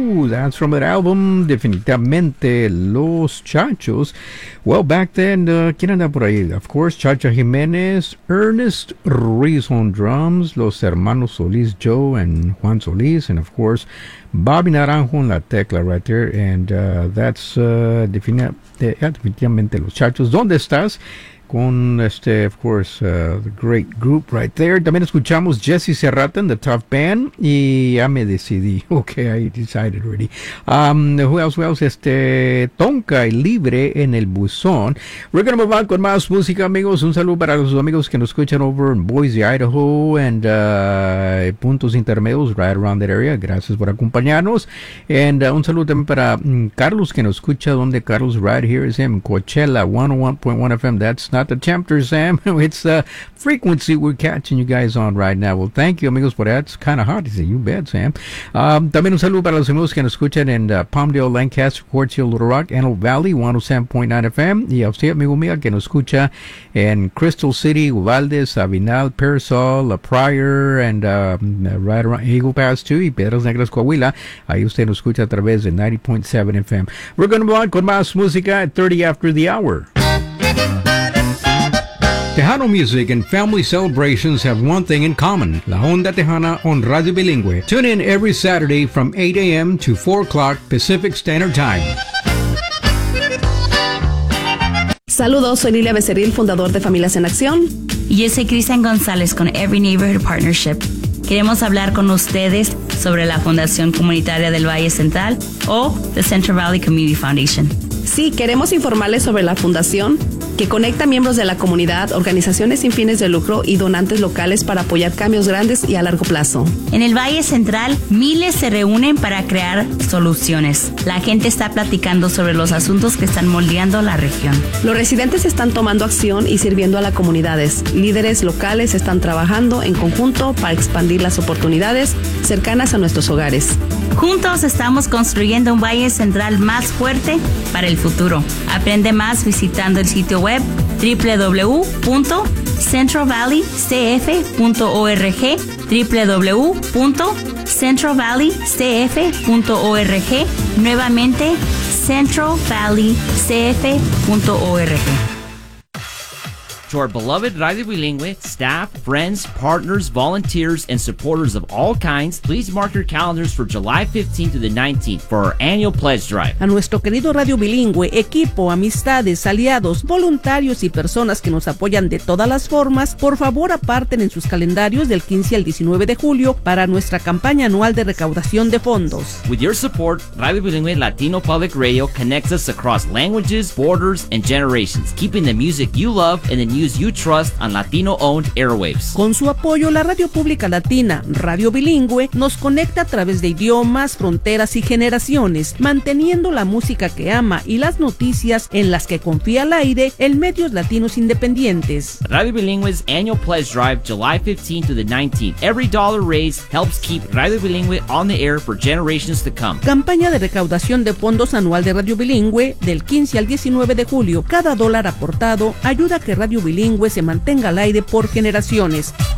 Ooh, that's from that album, definitivamente Los Chachos. Well, back then, ¿quién anda por ahí? Of course, Chacha Jiménez, Ernest Ruiz on drums, los hermanos Solís, Joe and Juan Solís, and of course, Bobby Naranjo on la tecla right there, and that's definitivamente Los Chachos. ¿Dónde estás? Con of course, the great group right there. También escuchamos Jesse Serrata and the Tough Band. Y ya me decidí. Okay, I decided already. Who else? Tonka y Libre en el Buzón. We're gonna move on con más música, amigos. Un saludo para los amigos que nos escuchan over in Boise, Idaho, and puntos intermedios right around that area. Gracias por acompañarnos. And un saludo también para Carlos, que nos escucha. Donde Carlos? Right here is him. Coachella 101.1 FM. That's not the tempter, Sam. It's the frequency we're catching you guys on right now. Well, thank you, amigos, por that. It's kind of hot. You bet, Sam. También un saludo para los amigos que nos escuchan en Palmdale, Lancaster, Quartz Hill, Little Rock, Antelope Valley, 107.9 FM. Y a usted, amigo mío, que nos escucha en Crystal City, Uvalde, Sabinal, Parasol, La Pryor, and right around Eagle Pass, too, y Piedras Negras, Coahuila. Ahí usted nos escucha a través de 90.7 FM. We're going to move on con más música at 30 after the hour. Tejano music and family celebrations have one thing in common. La Onda Tejana on Radio Bilingüe. Tune in every Saturday from 8 a.m. to 4 o'clock Pacific Standard Time. Saludos, soy Lilia Becerril, fundador de Familias en Acción. Y yo soy Cristian González con Every Neighborhood Partnership. Queremos hablar con ustedes sobre la Fundación Comunitaria del Valle Central o The Central Valley Community Foundation. Sí, queremos informarles sobre la fundación que conecta miembros de la comunidad, organizaciones sin fines de lucro y donantes locales para apoyar cambios grandes y a largo plazo. En el Valle Central, miles se reúnen para crear soluciones. La gente está platicando sobre los asuntos que están moldeando la región. Los residentes están tomando acción y sirviendo a las comunidades. Líderes locales están trabajando en conjunto para expandir las oportunidades cercanas a nuestros hogares. Juntos estamos construyendo un Valle Central más fuerte para el futuro. Aprende más visitando el sitio web www.centralvalleycf.org, www.centralvalleycf.org, nuevamente centralvalleycf.org. To our beloved Radio Bilingüe staff, friends, partners, volunteers, and supporters of all kinds, please mark your calendars for July 15th to the 19th for our annual pledge drive. A nuestro querido Radio Bilingüe, equipo, amistades, aliados, voluntarios y personas que nos apoyan de todas las formas, por favor aparten en sus calendarios del 15 al 19 de julio para nuestra campaña anual de recaudación de fondos. With your support, Radio Bilingüe Latino Public Radio connects us across languages, borders, and generations, keeping the music you love and the news you trust on Latino-owned airwaves. Con su apoyo, la radio pública latina, Radio Bilingüe, nos conecta a través de idiomas, fronteras y generaciones, manteniendo la música que ama y las noticias en las que confía al aire en medios latinos independientes. Radio Bilingüe's annual pledge drive, July 15th to the 19th. Every dollar raised helps keep Radio Bilingüe on the air for generations to come. Campaña de recaudación de fondos anual de Radio Bilingüe del 15 al 19 de julio. Cada dólar aportado ayuda a que Radio Bilingüe se mantenga al aire por generaciones.